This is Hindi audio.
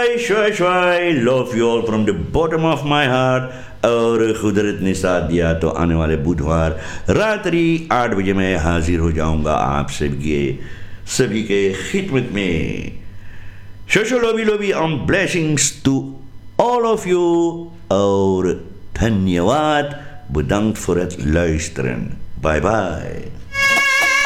श्वाई श्वाई love you all from the bottom of my heart. और कुदरत ने साथ दिया तो आने वाले बुधवार रात्रि 8 बजे मैं हाजिर हो जाऊंगा आप सभी के खिदमत में। शोशो lobby lobby blessings to all of you और धन्यवाद bedankt voor het luisteren. Bye bye.